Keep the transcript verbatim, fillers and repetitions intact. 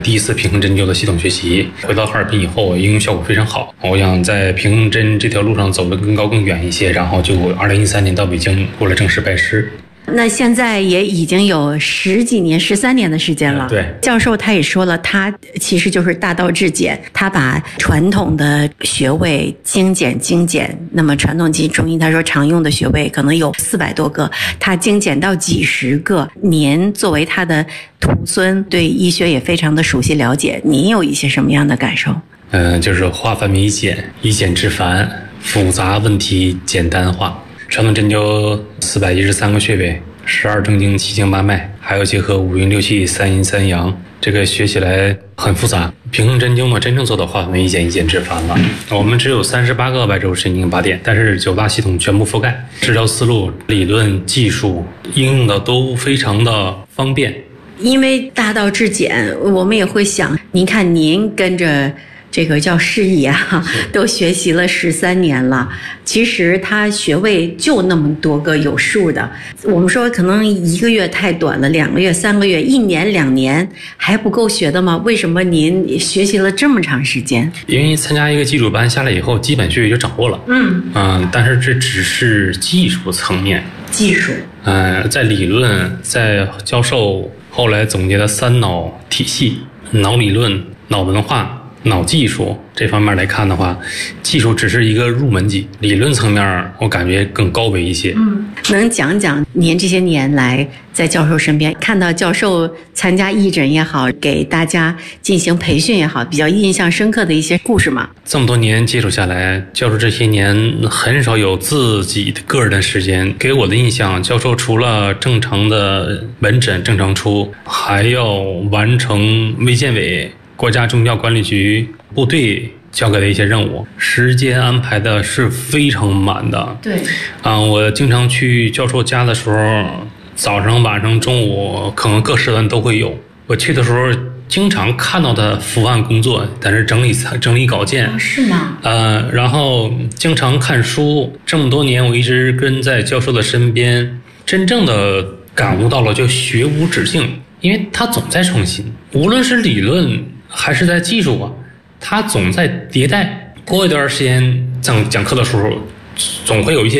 第一次平衡针灸的系统学习，回到哈尔滨以后，应用效果非常好。我想在平衡针这条路上走得更高更远一些，然后就二零一三年到北京过来正式拜师。 那现在也已经有十几年、十三年的时间了。 对， 教授他也说了，他其实就是大道至简，他把传统的穴位精简精简。那么传统中医他说常用的穴位可能有四百多个，他精简到几十个。您作为他的徒孙，对医学也非常的熟悉了解，您有一些什么样的感受？ 嗯、呃，就是化繁为简，以简制繁，复杂问题简单化。传统针灸四百一十三个穴位，十二正经七经八脉，还有结合五运六气三阴三阳，这个学起来很复杂。平衡针灸嘛，真正做到化繁为简，以简制繁了。我们只有三十八个外周神经靶点，但是九大系统全部覆盖，治疗思路、理论、技术应用的都非常的方便。 因为大道至简，我们也会想，您看您跟着这个叫师爷啊，都学习了十三年了。其实他穴位就那么多个有数的，我们说可能一个月太短了，两个月、三个月、一年、两年还不够学的吗？为什么您学习了这么长时间？ 因为参加一个基础班下来以后，基本穴位就掌握了。嗯嗯，但是这只是技术层面。 技术。 嗯、呃，在理论，在教授后来总结的三脑体系、脑理论、脑文化、脑技术这方面来看的话，技术只是一个入门级，理论层面我感觉更高维一些。 嗯，能讲讲您这些年来在教授身边看到教授参加义诊也好，给大家进行培训也好，比较印象深刻的一些故事吗？ 这么多年接触下来，教授这些年很少有自己的个人的时间。给我的印象，教授除了正常的门诊正常出，还要完成卫健委、国家中医药管理局部队交给的一些任务，时间安排的是非常满的。 对， 啊、嗯，我经常去教授家的时候，早上、晚上、中午可能各时段都会有。我去的时候，经常看到他伏案工作，但是整理整理稿件。 哦，是吗？ 呃，然后经常看书，这么多年我一直跟在教授的身边，真正的感悟到了就学无止境，因为他总在创新，无论是理论还是在技术啊，他总在迭代。过一段时间讲讲课的时候，总会有一些